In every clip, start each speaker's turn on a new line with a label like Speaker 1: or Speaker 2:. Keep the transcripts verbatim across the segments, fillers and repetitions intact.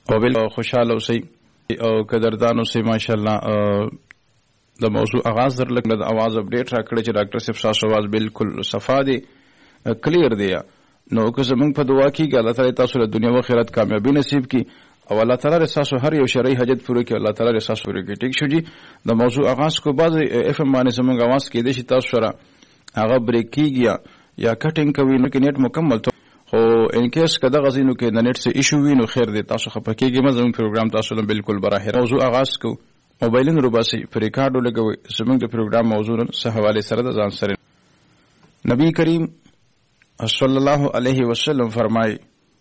Speaker 1: او بل خوشاله اوسئ او قدردان اوسئ. ماشاءالله د موضوع آغاز در لګ د आवाज اپډیټ راکړی چې ډاکټر صاحب تاسو आवाज بالکل صفا دی کلیر دی. نو که زمونږ په دعا کېږي الله تعالی تاسو له دنیا و آخرت کامیابي نصیب کړي او الله تعالی تاسو هر یو شرعي حاجت پوره کړي. الله تعالی تاسو پوره کړي. ټیک شو جی. د موضوع آغاز کو بعد اف ام باندې زمونږ आवाज کېدی شي تاسو سره هغه بریک کېږي یا کټینګ کوي نو کې نیټ مکمل تو خو ان کیس کده غزینو کې د نیټ څخه ایشو وي نو خیر دی تاسو خپه کېږي. مزمن پروګرام تاسو له بالکل براه موضوع آغاز کو موبایلن روباسي پر ریکارډو لګوي. زمونږ د پروګرام موضوع سره حواله سره د ځان سره نبی کریم صلی الله علیه وسلم فرمای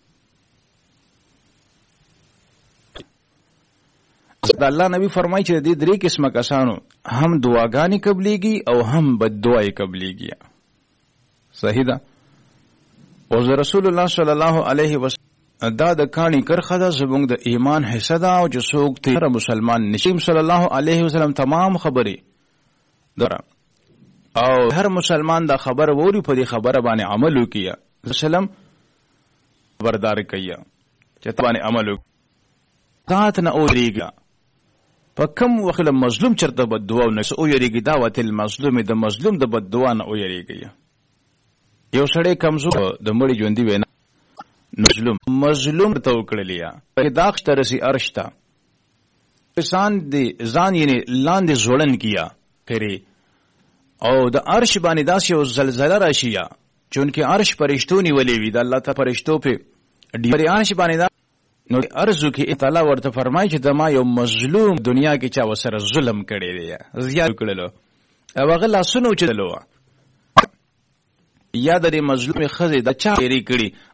Speaker 1: د الله نبی فرمای چې د درې قسمه کسانو هم دعاګانې قبليږي او هم بد دعای قبليږي. صحیح ده. او رسول الله صلی الله علیه وسلم دا د کانی کرخه ده زموږ د ایمان حصہ ده او چې څوک تیر مسلمان نشیم صلی الله علیه وسلم تمام خبرې دره او هر مسلمان دا خبر ووري په دې خبره باندې عمل وکیا وسلم خبردار کیا چې باندې عمل ذات نه اوريګا په کوم وخت مظلوم چرته بد دعا نه او یریږي دعوت المظلوم د مظلوم د بد دعا نه او یریږي. یو سړی کمزور د مړي ژوندۍ وینا مظلوم مظلوم ته وکړلیا په داخ ترسي ارشتا انسان دې ځان یې لاندې زوړن کیا کړي او د عرش باندې داسې یو زلزله راشي یا چونکه عرش فرشتو نیولې وي د الله تعالی فرشتو په ډېر عرش باندې دا نو ارزو کې تعالی ورته فرمایي چې دما یو مظلوم دنیا کې چا وسره ظلم کړی دی زیات کړلو او هغه لاسونو چلو یا د مظلوم خزه د چا لري کړي